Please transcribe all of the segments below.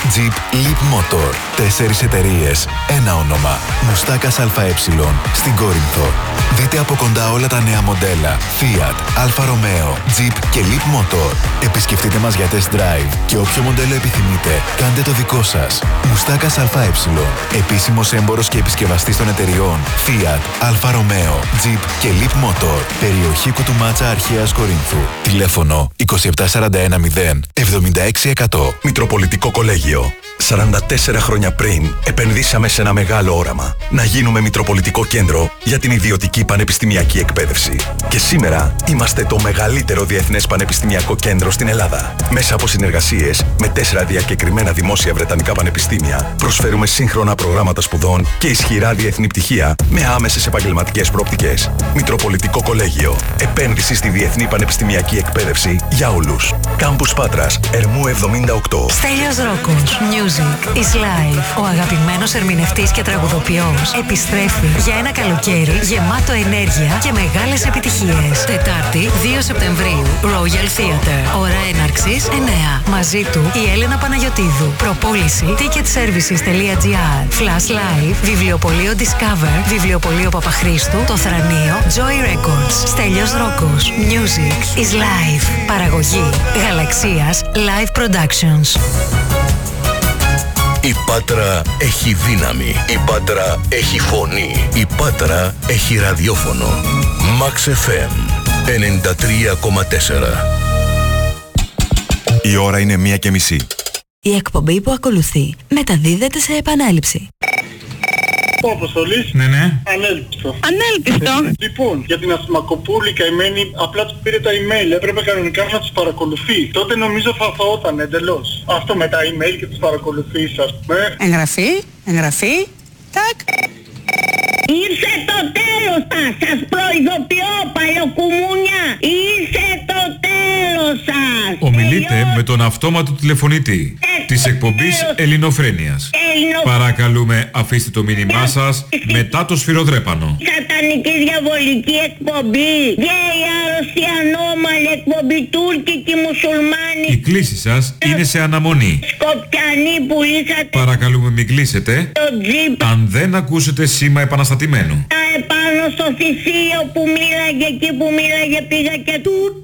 Jeep Leap Motor. 4 εταιρείες, ένα όνομα. Μουστάκας ΑΕ στην Κόρινθο. Δείτε από κοντά όλα τα νέα μοντέλα Fiat, Alfa Romeo, Jeep και Leap Motor. Επισκεφτείτε μας για test drive και όποιο μοντέλο επιθυμείτε, κάντε το δικό σας. Μουστάκας ΑΕ. Επίσημος έμπορος και επισκευαστής των εταιριών Fiat, Alfa Romeo, Jeep και Leap Motor. Περιοχή Κουτουμάτσα Αρχαίας Κορίνθου. Τηλέφωνο 27410 76100. Μητροπολιτικό Κολέγιο. 44 χρόνια πριν επενδύσαμε σε ένα μεγάλο όραμα. Να γίνουμε Μητροπολιτικό Κέντρο για την ιδιωτική πανεπιστημιακή εκπαίδευση. Και σήμερα είμαστε το μεγαλύτερο διεθνές πανεπιστημιακό κέντρο στην Ελλάδα. Μέσα από συνεργασίες με 4 διακεκριμένα δημόσια βρετανικά πανεπιστήμια, προσφέρουμε σύγχρονα προγράμματα σπουδών και ισχυρά διεθνή πτυχία με άμεσες επαγγελματικές προοπτικές. Μητροπολιτικό Κολέγιο. Επένδυση στη διεθνή πανεπιστημιακή εκπαίδευση για όλους. Κάμπους Πάτρας, Ερμού 78. Στέλιος Ρόκος. Music is life. Ο αγαπημένος ερμηνευτής και τραγουδοποιός επιστρέφει για ένα καλοκαίρι γεμάτο ενέργεια και μεγάλες επιτυχίες. Τετάρτη, 2 Σεπτεμβρίου, Royal Theatre. Ώρα έναρξης 9. Μαζί του η Έλενα Παναγιωτίδου. Προπόληση ticketservices.gr. Flash Live, Βιβλιοπωλείο Discover, Βιβλιοπωλείο Παπαχρήστου, Το Θρανείο, Joy Records. Στέλιος Ρόκος. Music is life. Παραγωγή Γαλαξίας Live Productions. Η Πάτρα έχει δύναμη. Η Πάτρα έχει φωνή. Η Πάτρα έχει ραδιόφωνο. Max FM 93,4. Η ώρα είναι 1:30. Η εκπομπή που ακολουθεί μεταδίδεται σε επανάληψη. Ο Αποστολής. Ναι. Ανέλπιστο. Λοιπόν, για την Αθημακοπούλη καημένη, απλά του πήρε τα email. Έπρεπε κανονικά να τους παρακολουθεί. Τότε νομίζω θα φαόταν εντελώς. Αυτό με τα email και τους παρακολουθείς, ας πούμε. Εγγραφή, τάκ. Ήρθε το τέλος σας προειδοποιώ παλιοκουμούνια. Ήρθε το τέλος σας. Ομιλείτε με τον αυτόματο τηλεφωνητή της εκπομπής Ελληνοφρένειας. Παρακαλούμε αφήστε το μήνυμά σας μετά το σφυροδρέπανο. Σατανική διαβολική εκπομπή. Γκέι, άρρωστη, ανώμαλη εκπομπή, τουρκική, μουσουλμάνη. Η κλήση σας είναι σε αναμονή. Σκοπιανή που λύσατε. Παρακαλούμε μην κλείσετε το τζιπ. αν δεν ακούσετε σήμα επαναστατημένου. Επάνω στο θησίο που μίλαγε, εκεί που μίλαγε πήγα και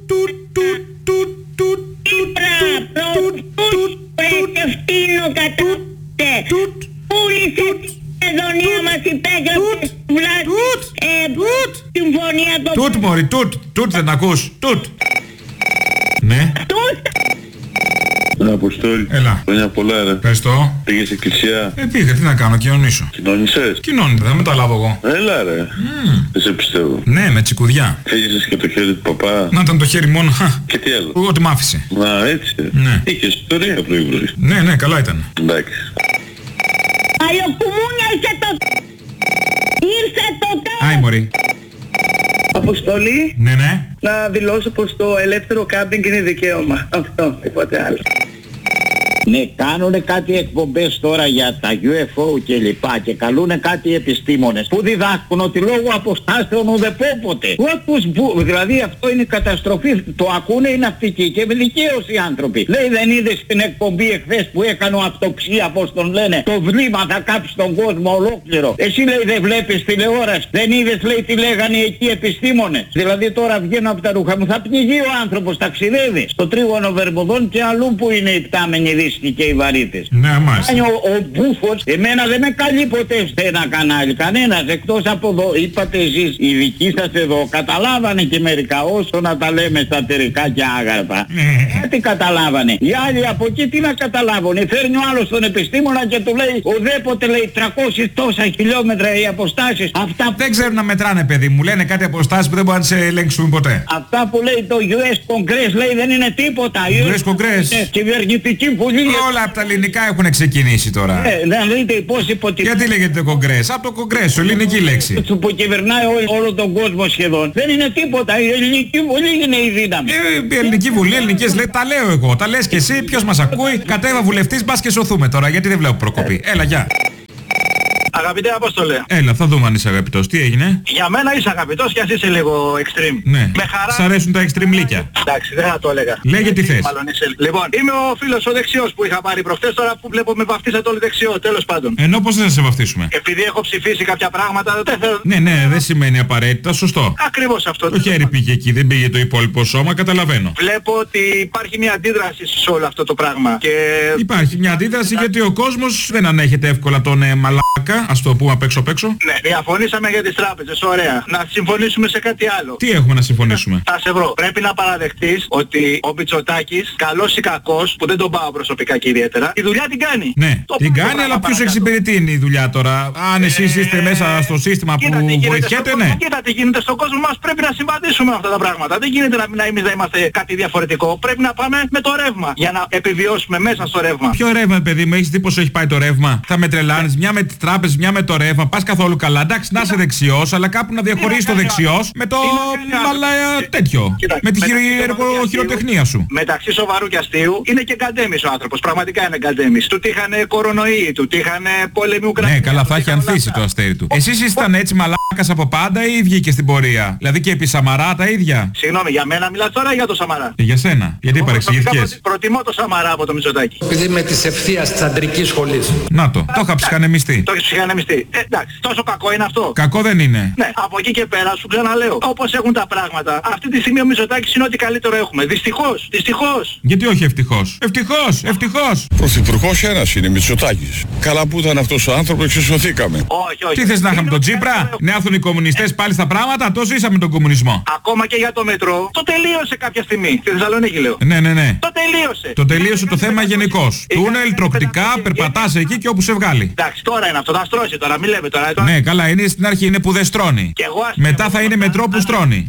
Πρέτε φτύνω κατάτε. Πούλησε την εδονία μας υπέγραψε βλάστη συμφωνία το... Τούτ μωρί, τούτ δεν ακούς, τούτ. Ναι. Αποστόλη. Έλα. Χρόνια πολλά ρε. Ευχαριστώ. Πήγες εκκλησιά. Πήγα, τι να κάνω, κοινωνήσω. Κοινώνησες. Κοινώνεται, δεν μεταλάβω εγώ. Έλα ρε. Δεν σε πιστεύω. Ναι, με τσικουδιά. Φύγησες και το χέρι του παπά. Να ήταν το χέρι μόνο. Και τι άλλο. Ό,τι μ' άφησε. Μα έτσι. Ναι. Είχες ιστορία πρωί. Ναι, καλά ήταν. Εντάξει. Παλιοκουμούνια ήρθε το τέλος. Άι μωρί. Αποστολή. Ναι. Να δηλώσω πως το ελεύθερο κάμπινγκ είναι δικαίωμα. Αυτό, τίποτε άλλο. Ναι, κάνουνε κάτι εκπομπές τώρα για τα UFO και λοιπά και καλούνε κάτι επιστήμονες που διδάσκουν ότι λόγω αποστάσεων ουδεπόποτε. Δηλαδή αυτό είναι καταστροφή. Το ακούνε οι ναυτικοί και με δικαίωση οι άνθρωποι. Λέει δεν είδες την εκπομπή εχθές που έκανε αυτοψία, πως τον λένε, το βλήμα θα κάψει τον κόσμο ολόκληρο. Εσύ λέει δεν βλέπεις τηλεόραση. Δεν είδες λέει τι λέγανε εκεί επιστήμονες. Δηλαδή τώρα βγαίνω από τα ρούχα μου, θα πνιγεί ο άνθρωπος, ταξιδεύει στο τρίγωνο Βερμουδών και αλλού που είναι οι πτάμενοι δύσκολοι και οι βαρύτες. Ναι, μάλιστα. Ο Μπούφος, εμένα δεν με καλεί ποτέ σε ένα κανάλι, κανένας, εκτός από εδώ. Είπατε εσείς, οι δικοί σας εδώ, καταλάβανε και μερικά, όσο να τα λέμε σατερικά και άγαρπα. Τι καταλάβανε. Οι άλλοι από εκεί τι να καταλάβουν. Φέρνει ο άλλος τον επιστήμονα και του λέει, ουδέποτε λέει 300 τόσα χιλιόμετρα οι αποστάσεις. Αυτά δεν ξέρουν να μετράνε, παιδί μου. Λένε κάτι αποστάσεις που δεν μπορούν να σε ελέγξουν ποτέ. Αυτά που λέει το US Congress λέει δεν είναι τίποτα. US Congress. Κυβερνητική βουλή. Όλα από τα ελληνικά έχουν ξεκινήσει τώρα. Να δείτε πώς υποτίθεται. Γιατί λέγεται κογκρές? Από το κογκρές, ελληνική λέξη. Που κυβερνάει όλο τον κόσμο σχεδόν. Δεν είναι τίποτα. Η ελληνική βουλή είναι η δύναμη. Η ελληνική βουλή, ελληνικές λέει, τα λέω εγώ. Τα λες και εσύ, ποιος μας ακούει? Κατέβα βουλευτής, μπας και σωθούμε τώρα. Γιατί δεν βλέπω προκοπή. Έλα, γεια. Αγαπητέ Απόστολε. Έλα, θα δούμε αν είσαι αγαπητός. Τι έγινε? Για μένα είσαι αγαπητός και ας είσαι λίγο extreme. Ναι. Με χαρά. Σ' αρέσουν τα extreme λύκια. Εντάξει, δεν θα το έλεγα. Λέγε τι θες. Λοιπόν, είμαι ο φίλος ο δεξιός που είχα πάρει προχτές, τώρα που βλέπω με βαφτίσατε όλοι δεξιό, τέλος πάντων. Ενώ πώς δεν θα σε βαφτίσουμε? Επειδή έχω ψηφίσει κάποια πράγματα, δεν θέλω... Ναι, δεν σημαίνει απαραίτητα, σωστό. Ακριβώς αυτό. Το χέρι πήγε εκεί, δεν πήγε το υπόλοιπο σώμα, καταλαβαίνω. Βλέπω ότι υπάρχει μια αντίδραση σε όλο αυτό το πράγμα. Και... Υπάρχει μια αντίδραση γιατί ο κόσμος δεν ανέχεται εύκολα τον μαλάκα, ας το πούμε απ' έξω. Ναι, διαφωνήσαμε για τις τράπεζες, ωραία. Να συμφωνήσουμε σε κάτι άλλο. Τι έχουμε να συμφωνήσουμε? Θα σε βρω. Πρέπει να παραδεχτείς ότι ο Μητσοτάκης, καλός ή κακός, που δεν τον πάω προσωπικά και ιδιαίτερα, τη δουλειά την κάνει. Ναι, την κάνει, αλλά ποιος εξυπηρετεί είναι η δουλειά τώρα? Αν εσείς είστε μέσα στο σύστημα που βοηθιέται, ναι. Κοίτα τι γίνεται στον κόσμο μας, πρέπει να συμβαδίσουμε αυτά τα πράγματα. Δεν γίνεται να εμείς να είμαστε κάτι διαφορετικό. Πρέπει να πάμε με το ρεύμα για να επιβιώσουμε μέσα στο ρεύμα. Ποιο ρεύμα, παιδί μου, έχεις δει πως έχει πάει το ρεύμα? Θα με τρελάνεις, μια με τις τράπεζες, μια με το ρεύμα. Πας καθόλου καλά. Εντάξει, να είσαι δεξιός, αλλά κάπου να διαχωρίσεις το δεξιός με το τέτοιο. Με τη χειροτεχνία σου. Μεταξύ σοβαρού και αστείου είναι και γκαντέμις ο άνθρωπος. Πραγματικά είναι γκαντέμις. Του τύχανε κορονοϊοί, του τύχανε πόλεμοι Ουκρανία. Ναι, καλά, θα έχει ανθίσει το αστέρι του. Εσείς ήσταν έτσι μαλάκας από πάντα ή βγήκε στην πορεία? Δηλαδή και επί Σαμαρά τα ίδια? Συγγνώμη, για μένα μιλάς τώρα ή για το Σαμαρά? Για σένα. Γιατί παρεξηγηθήκες? Προτιμώ το Σαμαρά από το Μητσοτάκη. Επειδή είμαι της ευθείας της αντρικής σχολής. Να το είχα ψυχανεμιστεί. Το έχεις ψυχανεμιστεί. Εντάξει, τόσο κακό είναι αυτό? Κακό δεν είναι. Ναι, από εκεί και πέρα σου ξαναλέω. Όπως έχουν τα πράγματα, αυτή τη στιγμή ο Μητσοτάκης είναι ό,τι καλύτερο έχουμε. Δυστυχώς. Γιατί όχι ευτυχώς? Ευτυχώς. Πρωθυπουργός ένας είναι, Μητσοτάκης. Καλά που ήταν αυτός ο άνθρωπος, εξισωθήκαμε. Όχι. Τι θες να είχαμε τον Τσίπρα? Να έρθουν οι κομμουνιστές πάλι στα πράγματα? Το ζήσαμε τον κομμουνισμό. Ακόμα και για το μετρό, το τελείωσε κάποια στιγμή. Στη Θεσσαλονίκη λέω. Ναι. Το τελείωσε. Το τελείωσε το θέμα γενικώς. Τούνελ, τροπτικά, περπατάς εκεί και όπου σε βγάλει. Εντάξει, τώρα είναι αυτό, θα στρώσει τώρα, μην λέμε τώρα. Ναι, καλά, είναι στην αρχή, είναι που δεν στρώνει. Μετά θα είναι μετρό που στρώνει.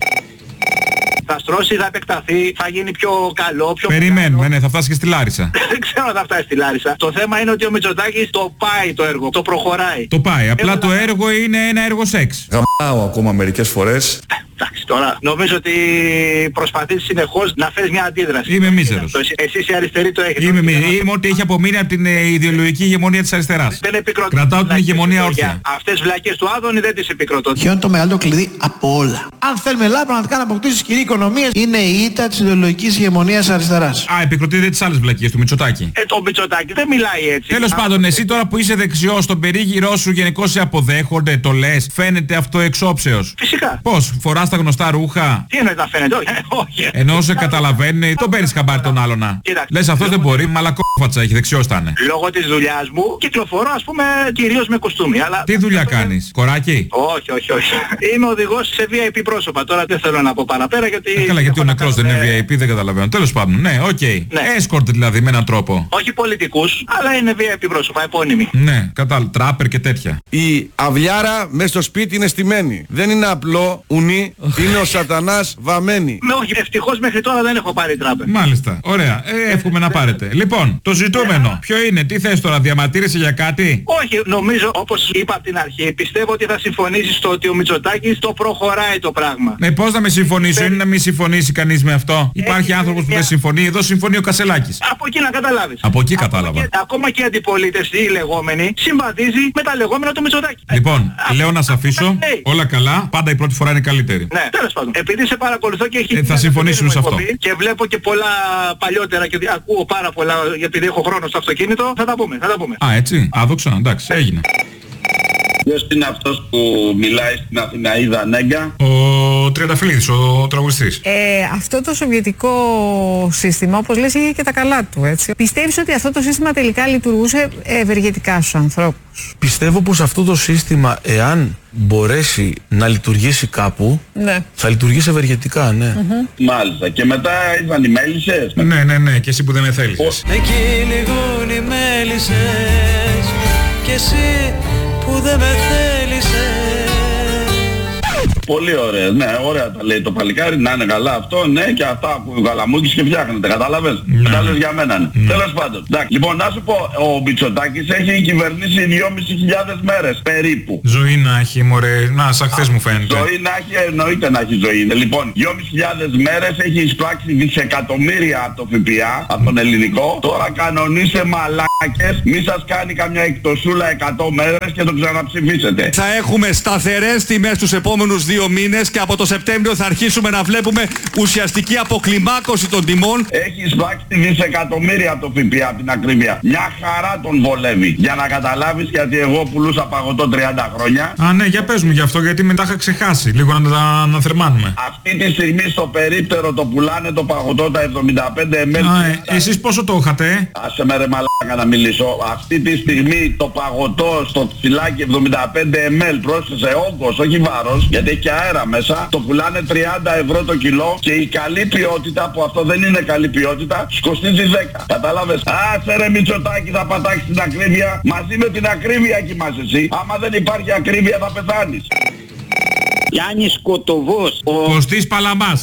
Θα στρώσει, θα επεκταθεί, θα γίνει πιο καλό, πιο περιμένουμε, ναι, θα φτάσει και στη Λάρισα. Δεν ξέρω αν θα φτάσει στη Λάρισα. Το θέμα είναι ότι ο Μητσοτάκης το πάει το έργο, το προχωράει. Το πάει, απλά το έργο είναι ένα έργο σεξ. Γαμάω ακόμα μερικές φορές. Εντάξει τώρα, νομίζω ότι προσπαθείς συνεχώς να φέρεις μια αντίδραση. Είμαι μίζερος. Εσείς οι αριστεροί το έχετε. Είμαι ό,τι έχει απομείνει από την ιδεολογική ηγεμονία της αριστεράς. Κρατάω την ηγεμονία όρθια. Αυτές βλακές του Άδωνη δεν τις επικροτώ. Ποιο είναι το μεγαλύτερο κλειδί από όλα? Αν θέλουμε Ελλάδα πραγματικά να αποκτήσει κοινή οικονομία, είναι η ήττα της ιδεολογικής ηγεμονίας αριστεράς. Επικροτείτε τις άλλες βλακίες του Μητσοτάκη. Το Μητσοτάκη δεν μιλάει έτσι. Τέλος πάντων, εσύ τώρα που είσαι δεξιός, στον περίγυρό σου γενικώς σε αποδέχονται, το λες, φαίνεται αυτό εξόψεως? Φυσικά. Πώς, φοράς τα γνωστά ρούχα? Τι εννοεί να φαίνεται? Όχι. Ενώ σε καταλαβαίνει, τον παίρνεις χαμπάρι τον άλλον να. Λες αυτός δεν μπορεί, μαλακόφατσα έχει, δεξιός θα είναι. Λόγω της δουλειάς μου κυκλοφορώ ας πούμε κυρίως με κοστούμι. Αλλά... Τι δουλειά κάνεις, κοράκι? Όχι. Είμαι οδηγός σε VIP πρόσωπα. Τώρα δεν θέλω να πω παραπέρα γιατί... Καλά, γιατί ο νεκρός δεν είναι VIP, δεν καταλαβαίνω. Τέλος πάντων, ναι, οκ. Escort δηλαδή με έναν τρόπο. Όχι πολιτικούς, αλλά είναι VIP πρόσωπα, επώνυμοι. Ναι, κατάλαβα, τράπερ και τέτοια. Η αυλιάρα μέσα στο σπίτι είναι στημένη. Δεν είναι απλό ουνί, είναι ο σατανάς βαμμένη. Όχι, ευτυχώς μέχρι τώρα δεν έχω πάρει τράπερ. Μάλιστα, ωραία, εύχομαι να πάρετε. Λοιπόν, το ζητούμενο, ποιο είναι, τι θες τώρα, διαμαρτύρεσαι για κάτι? Όχι, νομίζω όπως είπα από την αρχή, πιστεύω ότι θα συμφωνήσεις στο ότι ο Μητσοτάκης το προχωράει το πράγμα. Πώς να με συμφωνήσω, είναι να μην συμφωνήσει κανείς με αυτό? Υπάρχει άνθρωπος που δεν συμφωνεί, εδώ συμφωνεί ο Κασελάκης. Από εκεί να καταλάβεις. Από εκεί κατάλαβα. Ακόμα και η αντιπολίτευση, η λεγόμενη, συμβαδίζει με τα λεγόμενα του Μητσοτάκη. Λοιπόν, λέω να σε αφήσω, όλα καλά, πάντα η πρώτη φορά είναι καλύτερη. Ναι, τέλος πάντων. Επειδή σε παρακολουθώ και έχει... θα συμφωνήσουμε σε αυτό. Και βλέπω και πολλά παλιότερα και ακούω πάρα πολλά, επειδή έχω χρόνο στο αυτοκίνητο, θα τα πούμε. Έτσι, άδοξα, εντάξει, έγινε. Ποιος είναι αυτός που μιλάει στην Αθηναίδα Νέγκα? Ο Τριανταφυλλίδης, ο τραγουδιστής. Αυτό το σοβιετικό σύστημα, όπως λες, είχε και τα καλά του, έτσι. Πιστεύεις ότι αυτό το σύστημα τελικά λειτουργούσε ευεργετικά στους ανθρώπους? Πιστεύω πως αυτό το σύστημα, εάν μπορέσει να λειτουργήσει κάπου, θα λειτουργήσει ευεργετικά, ναι. Μάλιστα. Και μετά ήρθαν οι μέλισσες. Ναι, και εσύ που δεν με θέλησες. Εκεί λιγούν οι μέλισσες και εσύ που δεν με θέλησες. Πολύ ωραία, ναι, ωραία τα λέει το παλικάρι, να είναι καλά αυτό, ναι, και αυτά ακούει ο Καλαμούκης και φτιάχνεται, κατάλαβες. Τα λες για μένα. Τέλος πάντων. Εντάξει, λοιπόν, να σου πω, ο Μητσοτάκης έχει κυβερνήσει 2.500 μέρες περίπου. Ζωή να έχει, μωρέ, να, σαν χθες μου φαίνεται. Ζωή να έχει, εννοείται να έχει ζωή. Λοιπόν, 2.500 μέρες έχει εισπράξει δισεκατομμύρια από το ΦΠΑ, από τον ελληνικό. Τώρα κανονίστε μαλάκες, μη σας κάνει καμιά εκτοσούλα 100 μέρες και το ξαναψηφίσετε. Θα έχουμε σταθερές τιμές τους επόμενους 2 μήνες και από το Σεπτέμβριο θα αρχίσουμε να βλέπουμε ουσιαστική αποκλιμάκωση των τιμών. Έχει εισπράξει δισεκατομμύρια από το ΦΠΑ, από την ακρίβεια. Μια χαρά τον βολεύει. Για να καταλάβεις, γιατί εγώ πουλούσα παγωτό 30 χρόνια. Α, ναι, για πες μου γι' αυτό, γιατί μετά είχα ξεχάσει. Λίγο να τα αναθερμάνουμε. Αυτή τη στιγμή στο περίπτερο το πουλάνε το παγωτό τα 75 ml. Εσείς πόσο το είχατε? Άσε με ρε μαλάκα να μιλήσω. Αυτή τη στιγμή το παγωτό στο φυλάκι 75 ml, πρόσθεσε όγκος, όχι βάρος, γιατί έχει και αέρα μέσα, το πουλάνε 30 ευρώ το κιλό και η καλή ποιότητα, που αυτό δεν είναι καλή ποιότητα, κοστίζει 10. Κατάλαβες? Άσε ρε Μητσοτάκη, θα πατάξεις την ακρίβεια. Μαζί με την ακρίβεια κοιμάσαι εσύ. Άμα δεν υπάρχει ακρίβεια θα πεθάνεις. Γιάννης Κοτοβός. Κωστής Παλαμάς.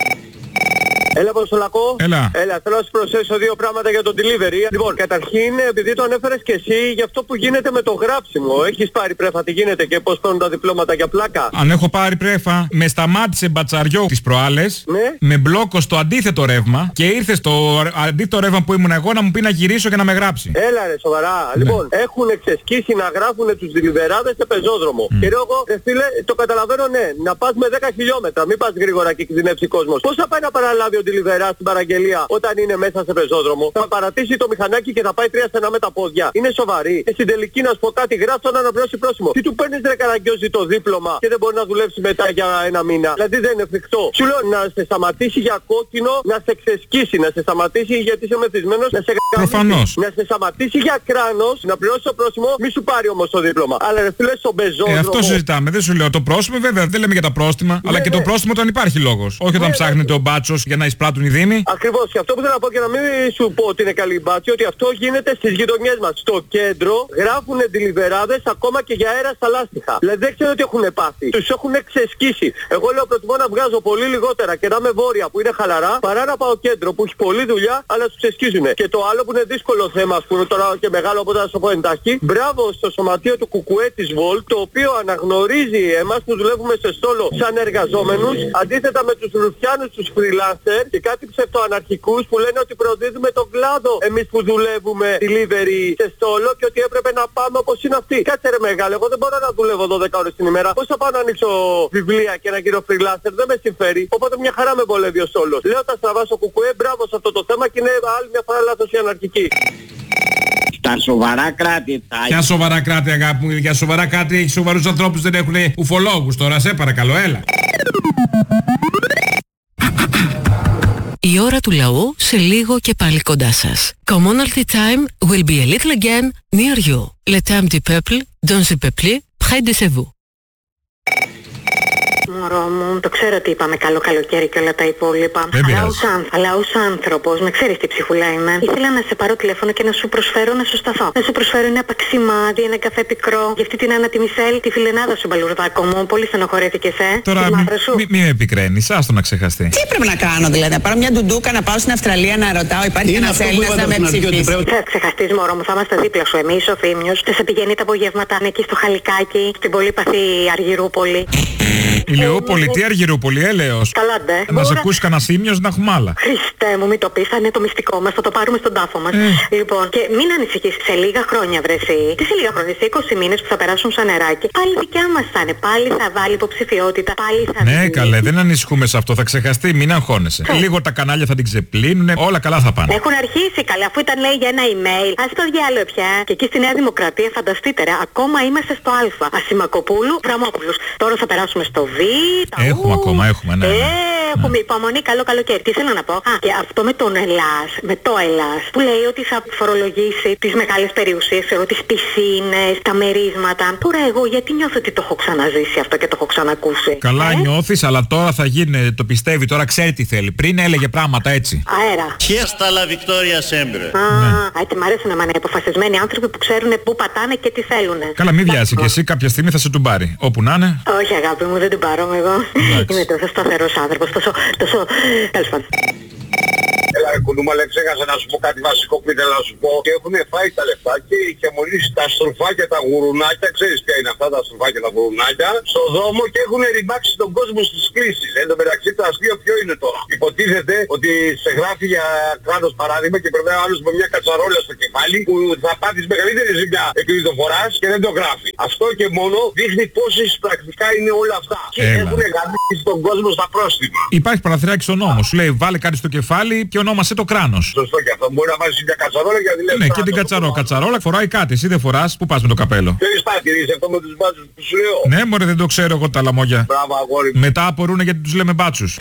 Έλα Αποστολακό. Έλα. Θέλω να σου προσθέσω 2 πράγματα για το delivery. Λοιπόν, καταρχήν, επειδή το ανέφερες και εσύ, για αυτό που γίνεται με το γράψιμο. Έχεις πάρει πρέφα, τι γίνεται και πώς παίρνουν τα διπλώματα για πλάκα? Αν έχω πάρει πρέφα, με σταμάτησε μπατσαριό τις προάλλες, ναι, με μπλόκο στο αντίθετο ρεύμα και ήρθε στο αντίθετο ρεύμα που ήμουν εγώ να μου πει να γυρίσω και να με γράψει. Έλα ρε, σοβαρά. Ναι. Λοιπόν, έχουν εξεσκίσει να γράφουν τους deliverάδες σε πεζόδρομο. Και εγώ, φίλε, το καταλαβαίνω, ναι, να πας με 10 χιλιόμετρα, μην πας γρήγορα και κινδυνεύσει κόσμος. Πώς θα πάει να παραλάβει ο deliverά στην παραγγελία όταν είναι μέσα σε πεζόδρομο? Θα παρατήσει το μηχανάκι και θα πάει 3 στενά με τα πόδια. Είναι σοβαρή? Και στην τελική να σου πω κάτι, γράφει να αναπληρώσει πρόσημο. Τι του παίρνεις ρε καραγκιόζη το δίπλωμα και δεν μπορεί να δουλέψει μετά για 1 μήνα? Δηλαδή δεν είναι εφικτό. Σου λέω να σε σταματήσει για κόκκινο, να σε ξεσκίσει, να σε σταματήσει γιατί είσαι μεθυσμένος, να σε προφανώς. Να σε σταματήσει για κράνος, να πληρώσει το πρόσημο, μη σου πάρει όμως το δίπλωμα. Αλλά ρε φίλε στον πεζόδρομο. Αυτό συζητάμε, δεν σου λέω το πρόστιμο, βέβαια δεν λέμε για τα πρόστιμα, αλλά και το πρόστιμο όταν υπάρχει λόγος. Όχι όταν ψάχνεται ο μπάτσος για να εισπράττουν οι δήμοι. Ακριβώς, και αυτό που θέλω να πω και να μην σου πω ότι είναι καλή μπάτσι, ότι αυτό γίνεται στις γειτονιές μας. Στο κέντρο γράφουν deliverάδες ακόμα και για αέρα στα λάστιχα. Δηλαδή δεν ξέρω τι έχουν πάθει. Τους έχουν ξεσκίσει. Εγώ λέω προτιμώ να βγάζω πολύ λιγότερα και να είμαι βόρεια που είναι χαλαρά, παρά να πάω κέντρο που έχει πολλή δουλειά, αλλά τους ξεσκίζουν. Και το άλλο που είναι δύσκολο θέμα, που είναι τώρα και μεγάλο, οπότε θα σου πω εντάχει, μπράβο στο σωματείο του Κουκουέ της Βολ, το οποίο αναγνωρίζει εμάς που δουλεύουμε σε στόλο σαν εργαζόμενους, αντίθετα με τους ρουφιάνους, τους freelancer και κάτι ψευτοαναρχικούς που λένε ότι προδίδουμε τον κλάδο εμείς που δουλεύουμε delivery σε στόλο και ότι έπρεπε να πάμε όπως είναι αυτοί. Κάτσε ρε μεγάλε, εγώ δεν μπορώ να δουλεύω 12 ώρες την ημέρα. Πώς θα πάω να ανοίξω βιβλία και να γύρω freelancer? Δεν με συμφέρει. Οπότε μια χαρά με βολεύει ο στόλος. Λέω τα στραβά στο Κουκουέ, μπράβο σε αυτό το θέμα και είναι άλλη μια φορά λάθος η αναρχική. Τα σοβαρά κράτη. Ποια σοβαρά κράτη, αγάπη μου? Για σοβαρά κράτη έχει σοβαρούς ανθρώπους, δεν έχουν ουφολόγους τώρα, σε παρακαλώ, έλα. Η ώρα του λαού σε λίγο και πάλι κοντά σας. Commonalty time will be a little again near you. Le temps du peuple, dans le peuple, près de chez vous. Μωρό μου, το ξέρω ότι είπαμε καλό καλοκαίρι και όλα τα υπόλοιπα. Αλλά ως άνθρωπος, με ξέρεις τι ψυχουλά είμαι. Ήθελα να σε πάρω τηλέφωνο και να σου προσφέρω να σου σταθώ. Να σου προσφέρω ένα παξιμάδι, ένα καφέ πικρό. Για αυτή την Άννα τη Μισελ, τη φιλενάδα σου μπαλουρδάκο μου. Πολύ στενοχωρέθηκες, Τώρα μη με επικραίνεις, άστο να ξεχαστεί. Τι πρέπει να κάνω δηλαδή? Να πάρω μια ντουντούκα, να πάω στην Αυστραλία να ρωτάω, υπάρχει ένας Έλληνας να με ψηφίσει? Θα ξεχαστείς μωρό μου, θα είμαστε δίπλα σου εμείς, ο Θήμιος. Θα σε πηγαίνει τα απογεύματα εκεί στο Χαλικάκι, στην πολύπαθη Αργυρούπολη. Ηλιούπολη, τι Αργυρούπολη, έλεος. Καλά ντε. Να σε ακούσει κανένα Θήμιος να έχουμε άλλα. Χριστέ μου, μην το πεις, θα είναι το μυστικό μας, θα το πάρουμε στον τάφο μας. Λοιπόν, και μην ανησυχείς, σε λίγα χρόνια βρεσί. Τι σε λίγα χρόνια, σε 20 μήνες που θα περάσουν σαν νεράκι, πάλι δικιά μας θα είναι. Πάλι θα βάλει υποψηφιότητα, πάλι θα ναι, καλέ, δεν ανησυχούμε σε αυτό, θα ξεχαστεί, μην αγχώνεσαι. Λίγο τα κανάλια θα την ξεπλύνουν, όλα καλά θα πάνε. Έχουν αρχίσει, καλέ, αφού ήταν λέει για ένα email. Ας το διάλογο πια. Και εκεί στη Νέα Δημοκρατία, φανταστείτε ρε, ακόμα είμαστε στο Α. Ασημακοπούλου, Βραμόπουλος. Τώρα θα περάσουμε στο Β. Έχουμε ακόμα, έχουμε, ναι. έχουμε υπομονή, καλό καλοκαίρι. Τι θέλω να πω. Και αυτό με τον Ελλάς, με το Ελλάς, που λέει ότι θα φορολογήσει τις μεγάλες περιουσίες, τις πισίνες, τα μερίσματα. Τώρα εγώ γιατί νιώθω ότι το έχω ξαναζήσει αυτό και το έχω ξανακούσει. Καλά νιώθεις, αλλά τώρα θα γίνει, το πιστεύει, τώρα ξέρει τι θέλει. Πριν έλεγε πράγματα έτσι. Αέρα. Χέστα la Victoria sempre. Έτσι μ' αρέσουν να είναι αποφασισμένοι άνθρωποι που ξέρουν πού πατάνε και τι θέλουν. Καλά, μην βιάσει και εσύ, κάποια στιγμή θα σε τον πάρει. Όπου να είναι. Όχι αγάπη μου, δεν την πάρω εγώ. Είμαι τόσο σταθερός άνθρωπος, τόσο... Τέλος πάντων. Έλα ρε κουνούμα, αλλά ξέχασα να σου πω κάτι βασικό που ήθελα να σου πω. Και έχουν φάει τα λεφτά και είχε μολύσει τα στροφάκια, τα γουρουνάκια. Ξέρεις ποια είναι αυτά τα στροφάκια, τα γουρουνάκια. Στο δρόμο και έχουν ρημάξει τον κόσμο στις κλήσεις. Εν τω μεταξύ το αστείο ποιο είναι τώρα. Υποτίθεται ότι σε γράφει για κράτος παράδειγμα και περνάει ο άλλος με μια κατσαρόλα στο κεφάλι που θα πάθεις μεγαλύτερη ζημιά επειδή το φοράς και δεν το γράφει. Αυτό και μόνο δείχνει πόσες πρακτικά είναι όλα αυτά. Και έχουν γαμίσει τον κόσμο στα πρόστιμα. Υπάρχει παραθυράκι στον νόμο. Σου λέει βάλε κάτι στο κεφάλι και ονόμασε το κράνος. Σωστό και αυτό. Μπορεί να βάζεις μια κατσαρόλα για τη ναι, και την κατσαρόλα φοράει κάτι. Εσύ δεν φοράς, πού πας με το καπέλο. Θέλεις παρατηρήσεις αυτό με τους μπάτσους που σου λέω. Ναι, μωρέ, δεν το ξέρω εγώ τα λαμόγια. Μπράβο, αγόρι. Μετά απορούν γιατί τους λέμε μπάτσους.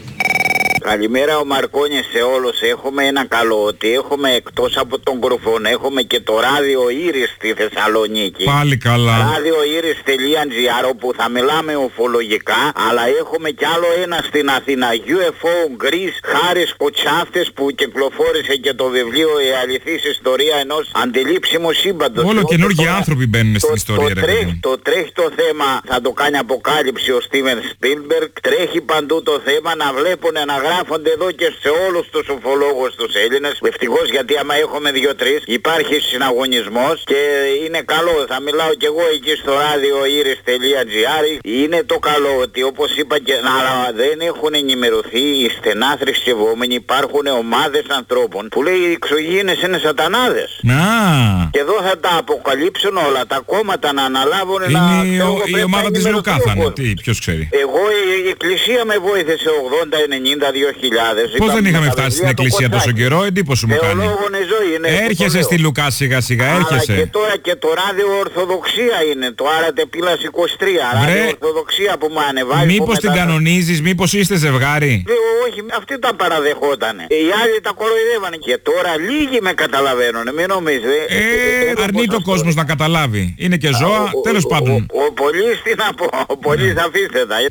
Καλημέρα ο Μαρκόνης σε όλους. Έχουμε ένα καλό ότι έχουμε εκτός από τον Κρουφόν έχουμε και το ράδιο Ήρης στη Θεσσαλονίκη. Πάλι καλά. Ράδιο Ήρης.gr όπου θα μιλάμε οφολογικά, αλλά έχουμε κι άλλο ένα στην Αθήνα. UFO Greece, Χάρης Κοτσάφτες που κυκλοφόρησε και το βιβλίο Η αληθής ιστορία ενός αντιλήψιμου σύμπαντος. Όλο καινούργιοι άνθρωποι μπαίνουν στην ιστορία. Τρέχει το θέμα, θα το κάνει αποκάλυψη ο Στίβεν Σπίλμπεργκ. Τρέχει παντού το θέμα να βλέπουν να γράφονται εδώ και σε όλους τους ουφολόγους τους Έλληνες. Ευτυχώς γιατί άμα έχουμε 2-3 υπάρχει συναγωνισμός και είναι καλό. Θα μιλάω κι εγώ εκεί στο ράδιο Iris.gr. Είναι το καλό ότι όπως είπα και αλλά δεν έχουν ενημερωθεί οι στενά θρησκευόμενοι. Υπάρχουν ομάδες ανθρώπων που λέει οι εξωγήινες είναι σατανάδες. Και εδώ θα τα αποκαλύψουν όλα. Τα κόμματα να αναλάβουν η ομάδα της Λουκά θα είναι. Τι, ποιος ξέρει. Εγώ η εκκλησία με βοήθησε 80, 90, 2000. Πώς δεν είχαμε φτάσει στην εκκλησία τόσο καιρό, εντύπωση μου κάνει. Έρχεσαι στη Λουκά σιγά σιγά, έρχεσαι. Αλλά και τώρα και το ράδιο Ορθοδοξία είναι, το Άρατε Πύλας 23, ράδιο Ορθοδοξία που μου ανεβάζει. Μήπως την κανονίζεις, μήπως είστε ζευγάρι. Όχι, αυτοί τα παραδεχότανε. Οι άλλοι τα κοροϊδεύανε και τώρα λίγοι με καταλαβαίνουν, μην νομίζετε. Αρνείται ο κόσμος να καταλάβει. Είναι και ζώα, τέλος πάντων. Ο πολύς τι να πω, ο πολύς αφήστε τα.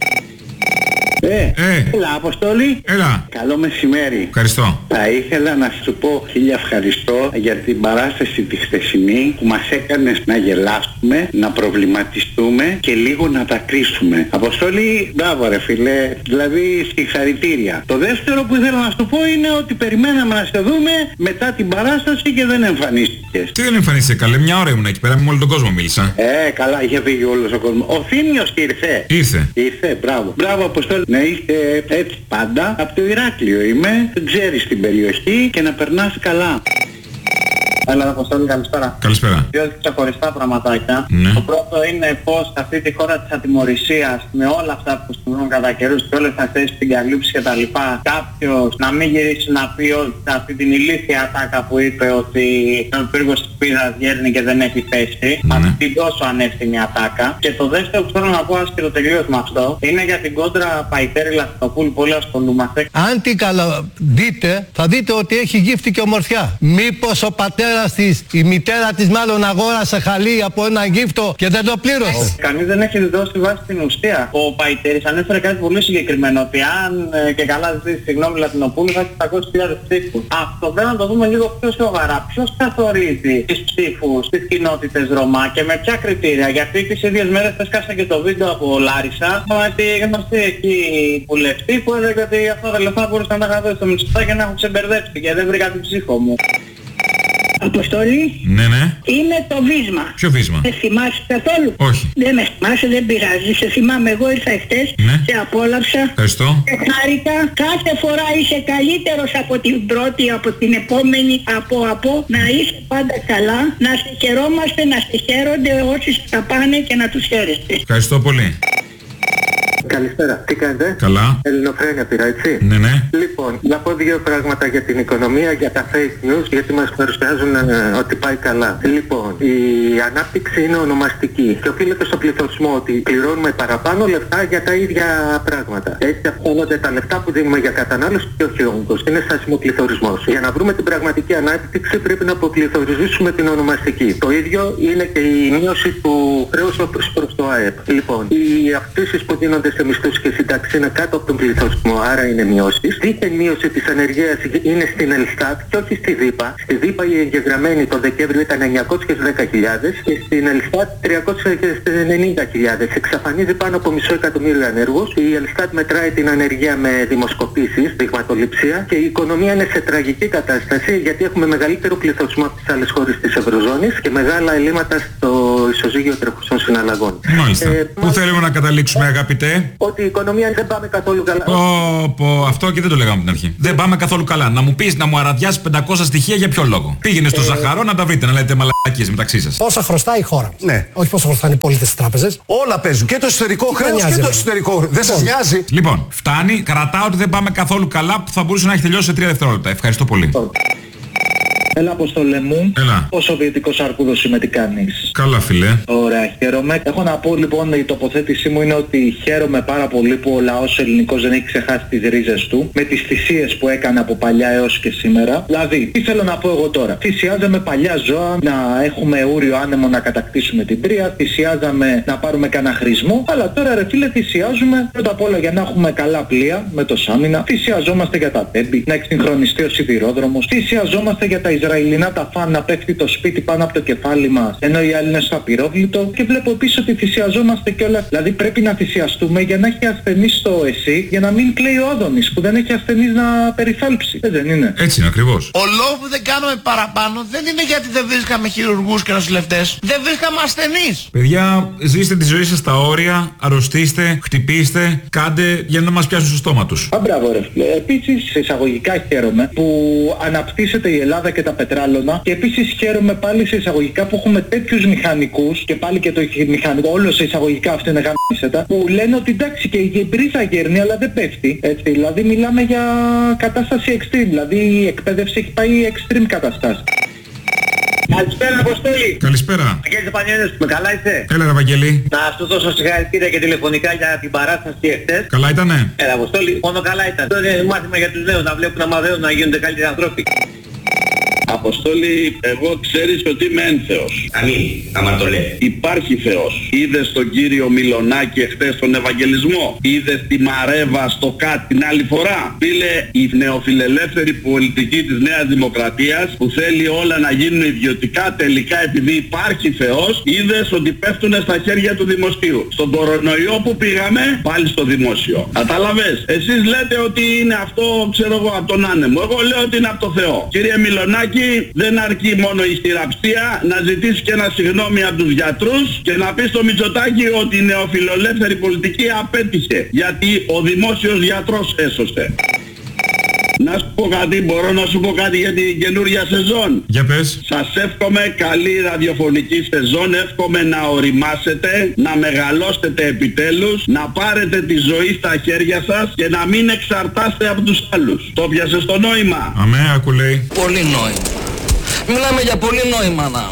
Έλα Αποστόλη. Έλα. Καλό μεσημέρι. Ευχαριστώ. Θα ήθελα να σου πω χίλια ευχαριστώ για την παράσταση τη χθεσινή που μας έκανες να γελάσουμε, να προβληματιστούμε και λίγο να τα κρίσουμε. Αποστόλη, μπράβο ρε φίλε, δηλαδή συγχαρητήρια. Το δεύτερο που ήθελα να σου πω είναι ότι περιμέναμε να σε δούμε μετά την παράσταση και δεν εμφανίστηκες. Τι δεν εμφανίστηκε καλέ, μια ώρα ήμουν εκεί πέρα, με όλο τον κόσμο μίλησα. Καλά, είχε φύγει όλος ο κόσμος. Ο Θήμιος ήρθε. Ήρθε, μπράβο. Μπράβο Αποστόλη. Να είστε έτσι πάντα. Από το Ηράκλειο είμαι, δεν ξέρεις την περιοχή και να περνάς καλά. Έλα, Αποστόλη, καλησπέρα. Καλησπέρα. Δύο ξεχωριστά πραγματάκια. Ναι. Το πρώτο είναι πως σε αυτή τη χώρα της ατιμωρησίας, με όλα αυτά που συμβαίνουν κατά καιρούς και όλες αυτές τις συγκαλύψεις και τα λοιπά, κάποιος να μην γυρίσει να πει ότι αυτή την ηλίθια ατάκα που είπε ότι ο πύργος της Πίδας γέρνει και δεν έχει πέσει, αυτή την τόσο ανεύθυνη ατάκα. Και το δεύτερο που θέλω να πω, άσχετο τελείως με αυτό, είναι για την κόντρα Παϊτέρη Λαχτοπούλου, πολύ ασχολούμαστε. Αν την δείτε, θα δείτε ότι έχει γύφτη και ομορφιά. Μήπως ο πατέρας της, η μητέρα της μάλλον αγόρασε χαλί από ένα γύφτο και δεν το πλήρωσε. Κανείς δεν έχει δώσει βάση στην ουσία. Ο Παϊτέρης ανέφερε κάτι πολύ συγκεκριμένο, ότι αν και καλά ζητήσει συγγνώμη Λατινοπούλου θα έχει 700.000 ψήφους. Αυτό πρέπει να το δούμε λίγο πιο σοβαρά. Ποιος καθορίζει τις ψήφους στις κοινότητες Ρωμά και με ποια κριτήρια? Γιατί τις ίδιες μέρες έσκασε και το βίντεο από Λάρισα, ότι γνωστή εκεί βουλευτή που έλεγε ότι αυτά τα λεφτά μπορούσαν να τα είχα δώσει στο Μητσοτάκη και να έχουν ξεμπερδέψει και δεν βρήκα την ψήφο μου. Αποστολή. Ναι. Είναι το βίσμα. Ποιο βίσμα? Σε θυμάσαι καθόλου? Όχι. Δεν με θυμάσαι, δεν πειράζει. Σε θυμάμαι, εγώ ήρθα εχθές, σε απόλαυσα. Ευχαριστώ. Σε χάρηκα. Κάθε φορά είσαι καλύτερος από την πρώτη, από την επόμενη, από. Να είσαι πάντα καλά. Να σε χαιρόμαστε, να σε χαίρονται όσοι θα πάνε και να τους χαίρεστε. Ευχαριστώ πολύ. Καλησπέρα. Τι κάνετε? Καλά. Ελληνοφρένεια πήρα, έτσι. Ναι. Λοιπόν, να πω δύο πράγματα για την οικονομία, για τα fake news, γιατί μας παρουσιάζουν ότι πάει καλά. Λοιπόν, η ανάπτυξη είναι ονομαστική και οφείλεται στο πληθωρισμό, ότι πληρώνουμε παραπάνω λεφτά για τα ίδια πράγματα. Έτσι αυξάνονται τα λεφτά που δίνουμε για κατανάλωση και όχι όγκος. Είναι στάσιμο πληθωρισμός. Για να βρούμε την πραγματική ανάπτυξη πρέπει να αποπληθωρίζουμε την ονομαστική. Το ίδιο είναι και η μείωση του χρέους προς το ΑΕΠ. Λοιπόν, οι αυξήσεις που δίνονται σε μισθούς και σύνταξη είναι κάτω από τον πληθωρισμό, άρα είναι μειώσεις. Δίθεν μείωση της ανεργίας είναι στην Ελστάτ και όχι στη ΔΥΠΑ. Στη ΔΥΠΑ η εγγεγραμμένη τον Δεκέμβριο ήταν 910.000 και στην Ελστάτ 390.000. Εξαφανίζει πάνω από 500.000 ανέργους. Η Ελστάτ μετράει την ανεργία με δημοσκοπήσεις, δειγματοληψία, και η οικονομία είναι σε τραγική κατάσταση γιατί έχουμε μεγαλύτερο πληθωρισμό από τις άλλες χώρες της Ευρωζώνης και μεγάλα ελλείμματα στο ισοζύγιο τρεχουσών συναλλαγών. Μάλιστα. Πού θέλουμε να καταλήξουμε, αγαπητέ? Ότι η οικονομία δεν πάμε καθόλου καλά. Αυτό και δεν το λέγαμε από την αρχή. Δεν πάμε καθόλου καλά. Να μου πεις, να μου αραδιάσεις 500 στοιχεία για ποιο λόγο? Πήγαινε στο Ζαχαρό να τα βρείτε, να λέτε μαλακίες μεταξύ σας. Πόσα χρωστάει η χώρα? Ναι. Όχι πόσα χρωστάνε οι πολίτες στις τράπεζες. Όλα παίζουν. Και το εσωτερικό χρέος και το εξωτερικό. Δεν σας νοιάζει? Λοιπόν, φτάνει. Κρατάω ότι δεν πάμε καθόλου καλά, που θα μπορούσε να έχει τελειώσει σε 3 δευτερόλεπτα. Ευχαριστώ πολύ. Έλα, Αποστόλε μου. Έλα. Ο Σοβιετικός Αρκούδος είμαι, τι κάνεις? Καλά, φίλε. Ωραία, χαίρομαι. Έχω να πω λοιπόν, η τοποθέτησή μου είναι ότι χαίρομαι πάρα πολύ που ο λαός ελληνικός δεν έχει ξεχάσει τις ρίζες του, με τις θυσίες που έκανε από παλιά έως και σήμερα. Δηλαδή, τι θέλω να πω εγώ τώρα? Θυσιάζαμε παλιά ζώα να έχουμε ούριο άνεμο να κατακτήσουμε την Τρία, θυσιάζαμε να πάρουμε κανένα χρησμό, αλλά τώρα ρε φίλε θυσιάζουμε πρώτα απ' όλα για να έχουμε καλά πλοία με το Σάμινα, θυσιαζόμαστε για τα τέμπη, να εξυγχρονιστεί ο σιδηρόδρομος, θυσιαζόμαστε για τα Ισραηλινά τα φαν να πέφτει το σπίτι πάνω από το κεφάλι μας, ενώ οι άλλοι είναι στο απειρόβλητο, και βλέπω επίσης ότι θυσιαζόμαστε κιόλας. Δηλαδή πρέπει να θυσιαστούμε για να έχει ασθενείς στο ΕΣΥ, για να μην κλαίει ο Άδωνης που δεν έχει ασθενείς να περιθάλψει. Δεν είναι? Έτσι είναι ακριβώς. Ο λόγος που δεν κάνουμε παραπάνω δεν είναι γιατί δεν βρίσκαμε χειρουργούς και νοσηλευτές. Δεν βρίσκαμε ασθενείς. Παιδιά, ζήστε τη ζωή σας στα όρια, αρρωστήστε, χτυπήστε, κάντε για να μας πιάσουν στο στόμα τους. Μπράβο ρε φίλε. Επίσης εισαγωγικά χαίρομαι που αναπτύσσεται η Ελλάδα και τα πετράλωνα, και επίσης χαίρομαι πάλι σε εισαγωγικά που έχουμε τέτοιους μηχανικούς, και πάλι και το μηχανικό, όλο σε εισαγωγικά αυτό είναι γαμίσετα, που λένε ότι εντάξει και η μπρίζα γέρνει αλλά δεν πέφτει. Έτσι, δηλαδή μιλάμε για κατάσταση extreme, δηλαδή η εκπαίδευση έχει πάει extreme καταστάσεις. Καλησπέρα, Αποστόλη. Καλησπέρα. Αγγέλης Πανιόνιος, με καλά είσαι? Έλα, ρε Βαγγέλη. Να σου δώσω συγχαρητήρια και τηλεφωνικά για την παράσταση εχθές. Καλά ήτανε? Έλα, Αποστόλη, μόνο καλά ήταν. Αυτό είναι μάθημα για τους νέους, να βλέπουν να μαθαίνουν να γίνονται καλύτεροι ανθρώποι. Αποστόλη, εγώ ξέρεις ότι είμαι ένθεος. Αμήν, άμα το λέει. Υπάρχει Θεός. Είδες τον κύριο Μιλονάκη εχθές στον Ευαγγελισμό? Είδες τη Μαρέβα στο ΚΑΤ την άλλη φορά? Φίλε, η νεοφιλελεύθερη πολιτική της Νέας Δημοκρατίας που θέλει όλα να γίνουν ιδιωτικά, τελικά επειδή υπάρχει Θεός, είδες ότι πέφτουνε στα χέρια του δημοσίου. Στον κορονοϊό που πήγαμε, πάλι στο δημόσιο. Κατάλαβες? Εσείς λέτε ότι είναι αυτό, ξέρω εγώ, από τον άνεμο. Εγώ λέω ότι είναι από το Θεό. Κύριε Μιλονάκη, δεν αρκεί μόνο η χειραψία, να ζητήσει και ένα συγγνώμη από τους γιατρούς και να πει στο Μητσοτάκη ότι η νεοφιλελεύθερη πολιτική απέτυχε, γιατί ο δημόσιος γιατρός έσωσε. Να σου πω κάτι, μπορώ να σου πω κάτι για την καινούργια σεζόν? Για πες. Σας εύχομαι καλή ραδιοφωνική σεζόν, εύχομαι να οριμάσετε, να μεγαλώσετε επιτέλους, να πάρετε τη ζωή στα χέρια σας και να μην εξαρτάστε από τους άλλους. Το πιάσες το νόημα? Αμέ, άκου λέει. Πολύ νόημα. Μιλάμε για πολύ νόημα να.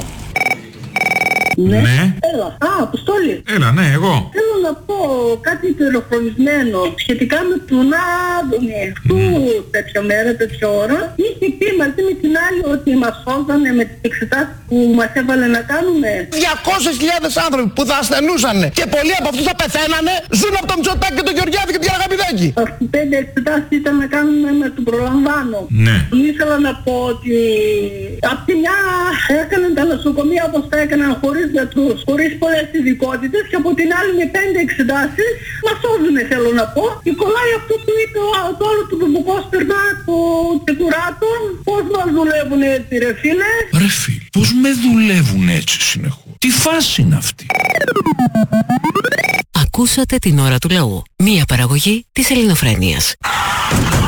Ναι. Έλα. Αποστόλη. Έλα, ναι, εγώ. Θέλω να πω κάτι πληροφορισμένο σχετικά με τον Άδωνη. Του τέτοια μέρα, τέτοια ώρα, είχε πει μαζί με την άλλη ότι μας σώζανε με τις εξετάσεις που μας έβαλε να κάνουμε. 200.000 άνθρωποι που θα ασθενούσαν και πολλοί από αυτούς θα πεθαίνανε, ζουν από τον Μητσοτάκη και τον Γεωργιάδη και την Αγαπηδάκη. Αυτοί 5 εξετάσεις ήταν να κάνουμε με τον προλαμβάνω. Ναι. Ήθελα να πω ότι απ' τη μια έκαναν τα νοσοκομεία όπως τα έκαναν χωρίς γιατρούς, χωρίς πολλές ειδικότητες, και από την άλλη με 5 εξετάσεις μας σώζουνε, θέλω να πω. Και κολλάει αυτό που είπε το άλλο του Μπουκόσπερνα, το Τεκουράτο. Πώς μας δουλεύουν έτσι ρε φίλε? Ρε φίλε, πώς με δουλεύουν έτσι συνεχώς? Τι φάση είναι αυτή? Ακούσατε την ώρα του λαού. Μία παραγωγή της Ελληνοφρένειας.